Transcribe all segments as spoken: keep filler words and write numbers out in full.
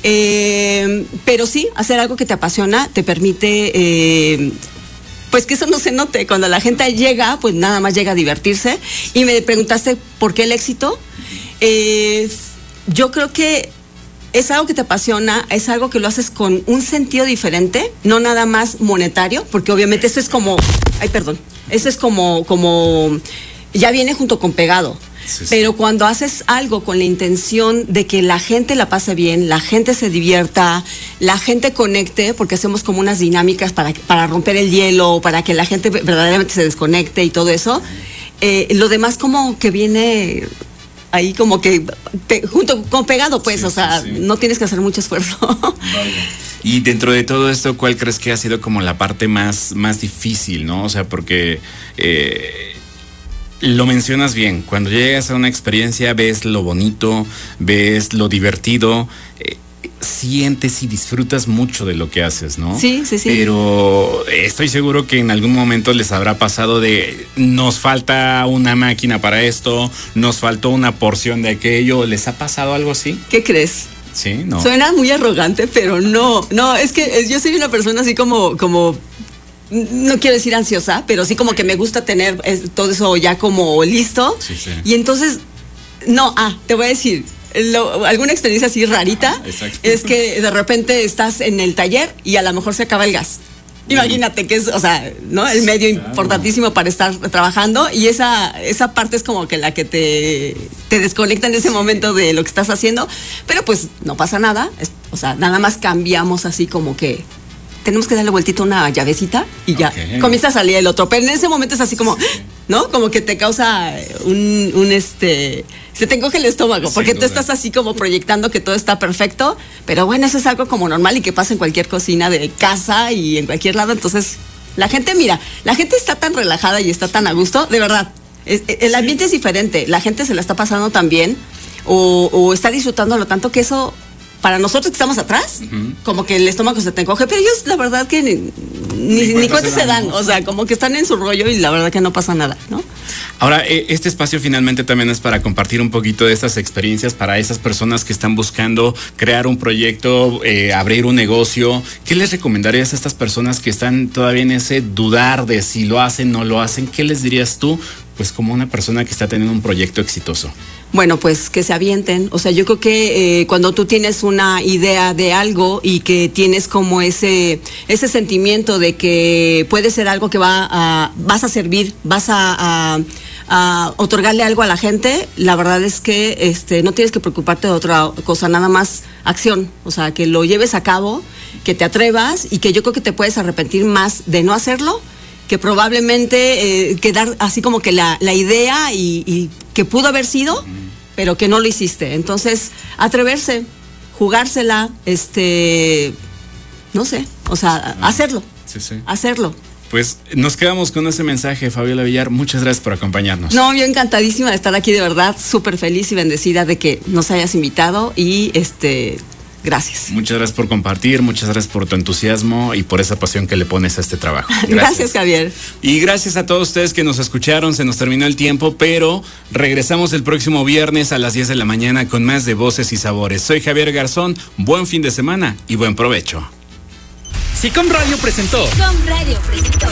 Eh, pero sí, hacer algo que te apasiona te permite, eh, pues que eso no se note. Cuando la gente llega, pues nada más llega a divertirse. Y me preguntaste por qué el éxito. Eh, yo creo que es algo que te apasiona, es algo que lo haces con un sentido diferente, no nada más monetario, porque obviamente eso es como, ay, perdón, eso es como, como, ya viene junto con pegado. Sí, sí. Pero cuando haces algo con la intención de que la gente la pase bien, la gente se divierta, la gente conecte, porque hacemos como unas dinámicas para, para romper el hielo, para que la gente verdaderamente se desconecte y todo eso, eh, lo demás como que viene ahí como que te, junto con pegado, pues, sí, o sea, sí, sí. no tienes que hacer mucho esfuerzo. Vale. Y dentro de todo esto, ¿cuál crees que ha sido como la parte más, más difícil, no? O sea, porque eh, lo mencionas bien, cuando llegas a una experiencia ves lo bonito, ves lo divertido, eh, sientes y disfrutas mucho de lo que haces, ¿no? Sí, sí, sí. Pero estoy seguro que en algún momento les habrá pasado de nos falta una máquina para esto, nos faltó una porción de aquello. ¿Les ha pasado algo así? ¿Qué crees? Sí, no. Suena muy arrogante, pero no, no, es que yo soy una persona así como, como, no quiero decir ansiosa, pero sí como que me gusta tener todo eso ya como listo. Sí, sí. Y entonces, no, ah, te voy a decir, Lo, alguna experiencia así rarita, ah, es que de repente estás en el taller y a lo mejor se acaba el gas. Uy. Imagínate que es, o sea, ¿no? El medio claro. importantísimo para estar trabajando, y esa, esa parte es como que la que te, te desconecta en ese sí. momento de lo que estás haciendo, pero pues no pasa nada, es, o sea, nada más cambiamos así como que tenemos que darle vueltita a una llavecita y ya okay. comienza a salir el otro, pero en ese momento es así como, sí. ¿no? Como que te causa un, un este, se te encoge el estómago, sin porque duda. Tú estás así como proyectando que todo está perfecto, pero bueno, eso es algo como normal y que pasa en cualquier cocina de casa y en cualquier lado. Entonces, la gente, mira, la gente está tan relajada y está tan a gusto, de verdad, es, el ambiente sí. es diferente, la gente se la está pasando tan bien o, o está disfrutándolo tanto que eso, para nosotros que estamos atrás, uh-huh. como que el estómago se te encoge, pero ellos la verdad que ni, ni, ni cuenta se dan, o sea, como que están en su rollo y la verdad que no pasa nada, ¿no? Ahora, este espacio finalmente también es para compartir un poquito de estas experiencias para esas personas que están buscando crear un proyecto, eh, abrir un negocio. ¿Qué les recomendarías a estas personas que están todavía en ese dudar de si lo hacen o no lo hacen? ¿Qué les dirías tú, pues como una persona que está teniendo un proyecto exitoso? Bueno, pues que se avienten. O sea, yo creo que eh, cuando tú tienes una idea de algo y que tienes como ese ese sentimiento de que puede ser algo que va a vas a servir, vas a, a, a otorgarle algo a la gente, la verdad es que este no tienes que preocuparte de otra cosa, nada más acción. O sea, que lo lleves a cabo, que te atrevas, y que yo creo que te puedes arrepentir más de no hacerlo que probablemente eh, quedar así como que la, la idea y, y que pudo haber sido, pero que no lo hiciste. Entonces, atreverse, jugársela, este, no sé, o sea, ah, hacerlo, sí, sí. hacerlo. Pues nos quedamos con ese mensaje, Fabiola Villar. Muchas gracias por acompañarnos. No, yo encantadísima de estar aquí, de verdad, súper feliz y bendecida de que nos hayas invitado y este... Gracias. Muchas gracias por compartir, muchas gracias por tu entusiasmo y por esa pasión que le pones a este trabajo. Gracias, gracias Javier. Y gracias a todos ustedes que nos escucharon. Se nos terminó el tiempo, pero regresamos el próximo viernes a las diez de la mañana con más de Voces y Sabores. Soy Javier Garzón, buen fin de semana y buen provecho. Sicom Radio presentó. Sicom Radio presentó.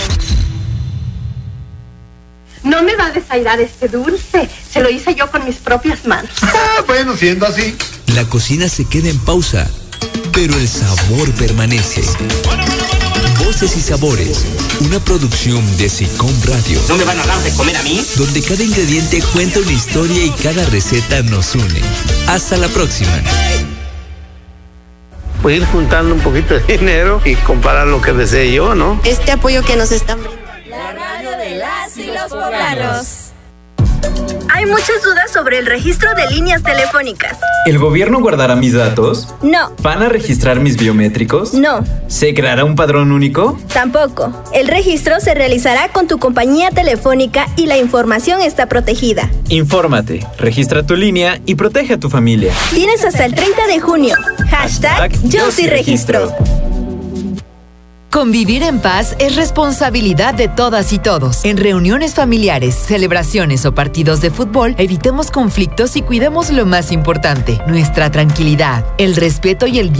No me va a desairar este dulce. Se lo hice yo con mis propias manos. Ah, bueno, siendo así. La cocina se queda en pausa, pero el sabor permanece. Voces y Sabores, una producción de Sicom Radio. ¿No me van a dar de comer a mí? Donde cada ingrediente cuenta una historia y cada receta nos une. Hasta la próxima. Voy a ir juntando un poquito de dinero y comparar lo que desee yo, ¿no? Este apoyo que nos están brindando. La radio de las y los poblanos. Hay muchas dudas sobre el registro de líneas telefónicas. ¿El gobierno guardará mis datos? No. ¿Van a registrar mis biométricos? No. ¿Se creará un padrón único? Tampoco. El registro se realizará con tu compañía telefónica y la información está protegida. Infórmate, registra tu línea y protege a tu familia. Tienes hasta el treinta de junio. Hashtag Yo sí registro. Convivir en paz es responsabilidad de todas y todos. En reuniones familiares, celebraciones o partidos de fútbol, evitemos conflictos y cuidemos lo más importante, nuestra tranquilidad, el respeto y el